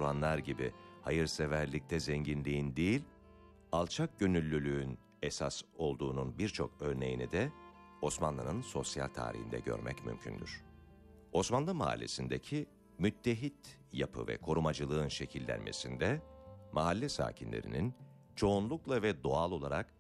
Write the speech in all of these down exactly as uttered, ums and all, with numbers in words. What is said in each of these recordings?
oturanlar gibi hayırseverlikte zenginliğin değil, alçak gönüllülüğün esas olduğunun birçok örneğini de Osmanlı'nın sosyal tarihinde görmek mümkündür. Osmanlı mahallesindeki müttehit yapı ve korumacılığın şekillenmesinde mahalle sakinlerinin çoğunlukla ve doğal olarak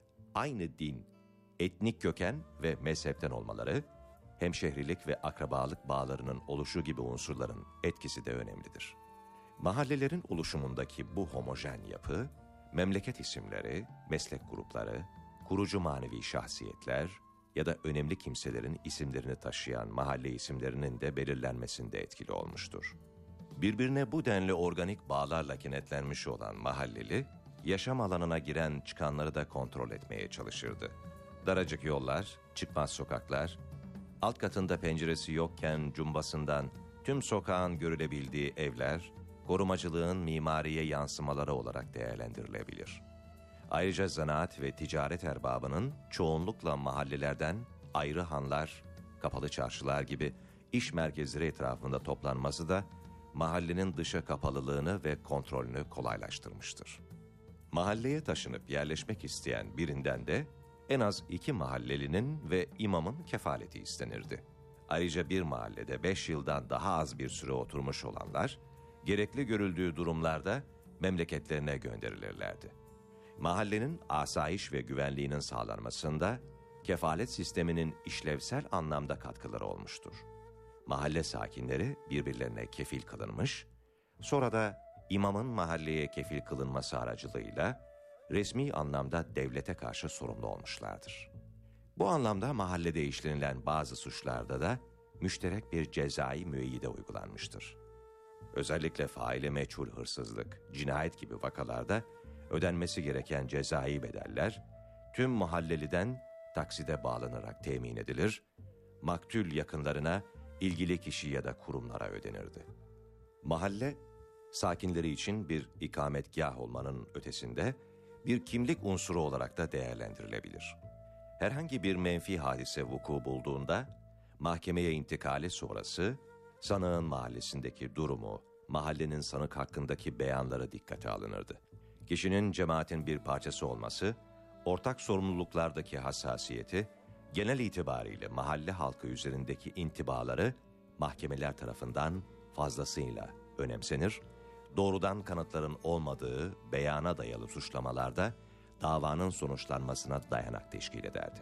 aynı din, etnik köken ve mezhepten olmaları, hemşehrilik ve akrabalık bağlarının oluşu gibi unsurların etkisi de önemlidir. Mahallelerin oluşumundaki bu homojen yapı, memleket isimleri, meslek grupları, kurucu manevi şahsiyetler ya da önemli kimselerin isimlerini taşıyan mahalle isimlerinin de belirlenmesinde etkili olmuştur. Birbirine bu denli organik bağlarla kenetlenmiş olan mahalleli, yaşam alanına giren çıkanları da kontrol etmeye çalışırdı. Daracık yollar, çıkmaz sokaklar, alt katında penceresi yokken cumbasından tüm sokağın görülebildiği evler, korumacılığın mimariye yansımaları olarak değerlendirilebilir. Ayrıca zanaat ve ticaret erbabının çoğunlukla mahallelerden ayrı hanlar, kapalı çarşılar gibi iş merkezleri etrafında toplanması da mahallenin dışa kapalılığını ve kontrolünü kolaylaştırmıştır. Mahalleye taşınıp yerleşmek isteyen birinden de en az iki mahallelinin ve imamın kefaleti istenirdi. Ayrıca bir mahallede beş yıldan daha az bir süre oturmuş olanlar, gerekli görüldüğü durumlarda memleketlerine gönderilirlerdi. Mahallenin asayiş ve güvenliğinin sağlanmasında kefalet sisteminin işlevsel anlamda katkıları olmuştur. Mahalle sakinleri birbirlerine kefil kılınmış, sonra da imamın mahalleye kefil kılınması aracılığıyla resmi anlamda devlete karşı sorumlu olmuşlardır. Bu anlamda mahallede işlenilen bazı suçlarda da müşterek bir cezai müeyyide uygulanmıştır. Özellikle faile meçhul hırsızlık, cinayet gibi vakalarda ödenmesi gereken cezai bedeller tüm mahalleliden takside bağlanarak temin edilir, maktul yakınlarına, ilgili kişi ya da kurumlara ödenirdi. Mahalle, sakinleri için bir ikametgah olmanın ötesinde bir kimlik unsuru olarak da değerlendirilebilir. Herhangi bir menfi hadise vuku bulduğunda, mahkemeye intikali sonrası, sanığın mahallesindeki durumu, mahallenin sanık hakkındaki beyanları dikkate alınırdı. Kişinin cemaatin bir parçası olması, ortak sorumluluklardaki hassasiyeti, genel itibariyle mahalle halkı üzerindeki intibaları mahkemeler tarafından fazlasıyla önemsenir, doğrudan kanıtların olmadığı beyana dayalı suçlamalarda davanın sonuçlanmasına dayanak teşkil ederdi.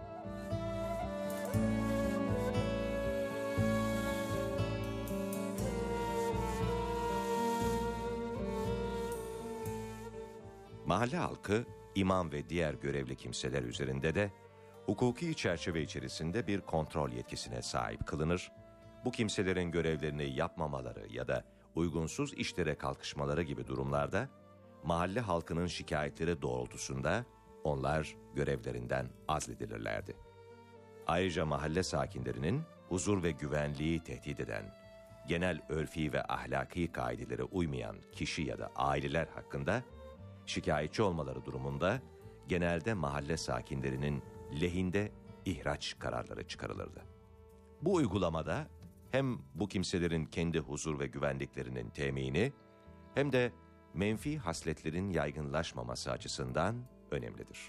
Mahalle halkı, imam ve diğer görevli kimseler üzerinde de hukuki çerçeve içerisinde bir kontrol yetkisine sahip kılınır, bu kimselerin görevlerini yapmamaları ya da uygunsuz işlere kalkışmaları gibi durumlarda mahalle halkının şikayetleri doğrultusunda onlar görevlerinden azledilirlerdi. Ayrıca mahalle sakinlerinin huzur ve güvenliği tehdit eden, genel örfi ve ahlaki kaidelere uymayan kişi ya da aileler hakkında şikayetçi olmaları durumunda genelde mahalle sakinlerinin lehinde ihraç kararları çıkarılırdı. Bu uygulamada hem bu kimselerin kendi huzur ve güvenliklerinin temini hem de menfi hasletlerin yaygınlaşmaması açısından önemlidir.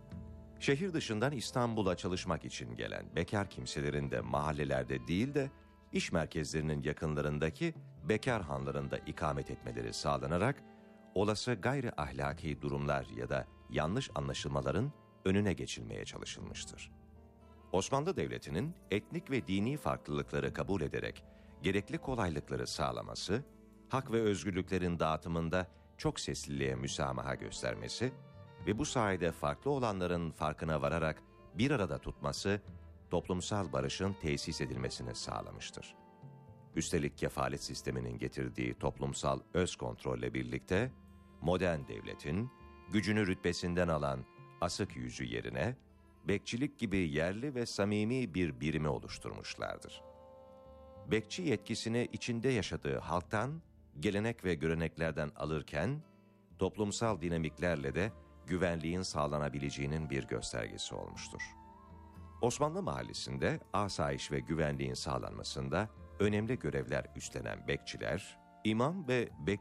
Şehir dışından İstanbul'a çalışmak için gelen bekar kimselerin de mahallelerde değil de iş merkezlerinin yakınlarındaki bekar hanlarında ikamet etmeleri sağlanarak olası gayri ahlaki durumlar ya da yanlış anlaşılmaların önüne geçilmeye çalışılmıştır. Osmanlı Devleti'nin etnik ve dini farklılıkları kabul ederek gerekli kolaylıkları sağlaması, hak ve özgürlüklerin dağıtımında çok sesliliğe müsamaha göstermesi ve bu sayede farklı olanların farkına vararak bir arada tutması, toplumsal barışın tesis edilmesini sağlamıştır. Üstelik kefalet sisteminin getirdiği toplumsal öz kontrolle birlikte, modern devletin gücünü rütbesinden alan asık yüzü yerine, bekçilik gibi yerli ve samimi bir birimi oluşturmuşlardır. Bekçi yetkisini içinde yaşadığı halktan, gelenek ve göreneklerden alırken, toplumsal dinamiklerle de güvenliğin sağlanabileceğinin bir göstergesi olmuştur. Osmanlı mahallesinde asayiş ve güvenliğin sağlanmasında önemli görevler üstlenen bekçiler, imam ve bekçi